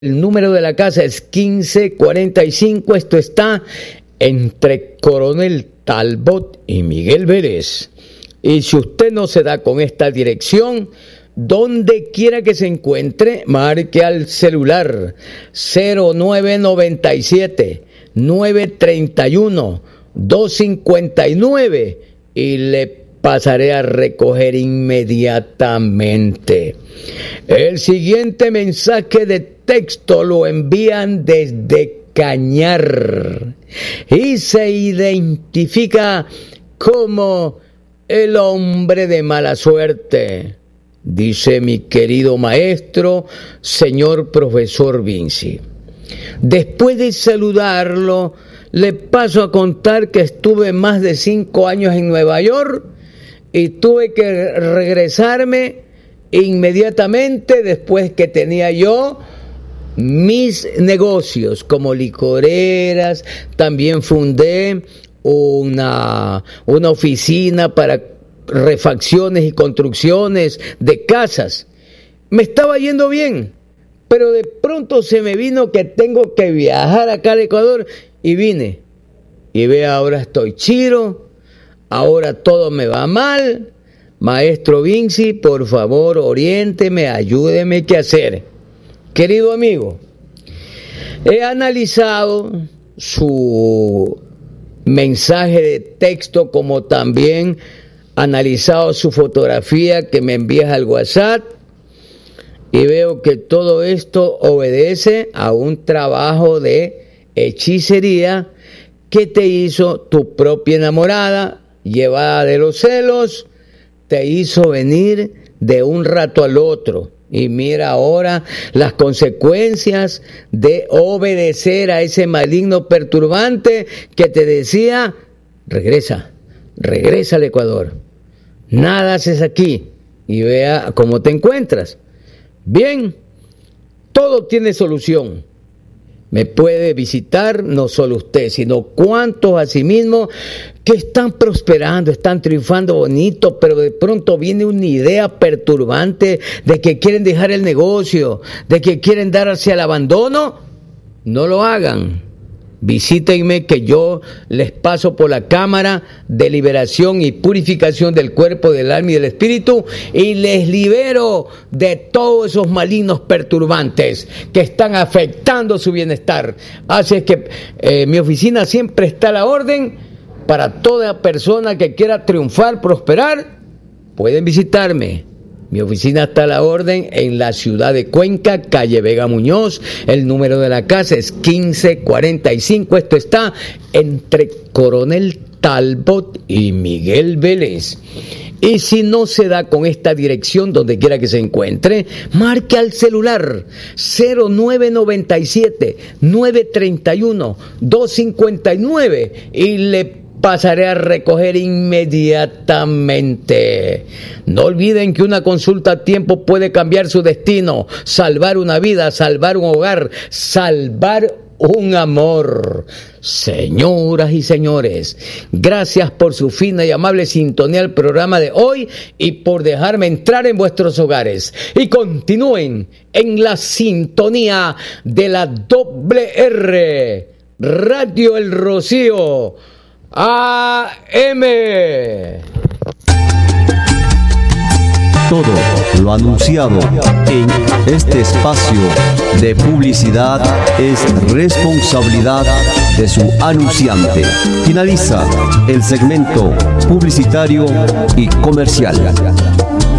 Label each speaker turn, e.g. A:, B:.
A: El número de la casa es 1545. Esto está entre Coronel Talbot y Miguel Vélez. Y si usted no se da con esta dirección, donde quiera que se encuentre, marque al celular 0997 931 259 y le pasaré a recoger inmediatamente. El siguiente mensaje de texto lo envían desde Cañar y se identifica como el hombre de mala suerte. Dice: mi querido maestro, señor profesor Vinci, después de saludarlo, le paso a contar que estuve más de 5 años en Nueva York y tuve que regresarme inmediatamente después que tenía yo mis negocios como licoreras. También fundé una oficina para refacciones y construcciones de casas. Me estaba yendo bien, pero de pronto se me vino que tengo que viajar acá al Ecuador y vine. Y vea, ahora estoy chiro, ahora todo me va mal. Maestro Vinci, por favor, oriénteme, ayúdeme qué hacer. Querido amigo, he analizado su mensaje de texto, como también analizado su fotografía que me envías al WhatsApp, y veo que todo esto obedece a un trabajo de hechicería que te hizo tu propia enamorada, llevada de los celos, te hizo venir de un rato al otro. Y mira ahora las consecuencias de obedecer a ese maligno perturbante que te decía: regresa al Ecuador, nada haces aquí. Y vea cómo te encuentras. Bien, todo tiene solución. Me puede visitar no solo usted, sino cuantos asimismo que están prosperando, están triunfando bonito, pero de pronto viene una idea perturbante de que quieren dejar el negocio, de que quieren dar hacia el abandono. No lo hagan. Visítenme, que yo les paso por la cámara de liberación y purificación del cuerpo, del alma y del espíritu, y les libero de todos esos malignos perturbantes que están afectando su bienestar. Así es que mi oficina siempre está a la orden para toda persona que quiera triunfar, prosperar. Pueden visitarme. Mi oficina está a la orden en la ciudad de Cuenca, calle Vega Muñoz. El número de la casa es 1545. Esto está entre Coronel Talbot y Miguel Vélez. Y si no se da con esta dirección, donde quiera que se encuentre, marque al celular 0997 931 259 y le pasaré a recoger inmediatamente. No olviden que una consulta a tiempo puede cambiar su destino, salvar una vida, salvar un hogar, salvar un amor. Señoras y señores, gracias por su fina y amable sintonía al programa de hoy y por dejarme entrar en vuestros hogares. Y continúen en la sintonía de la WR Radio El Rocío AM.
B: Todo lo anunciado en este espacio de publicidad es responsabilidad de su anunciante. Finaliza el segmento publicitario y comercial.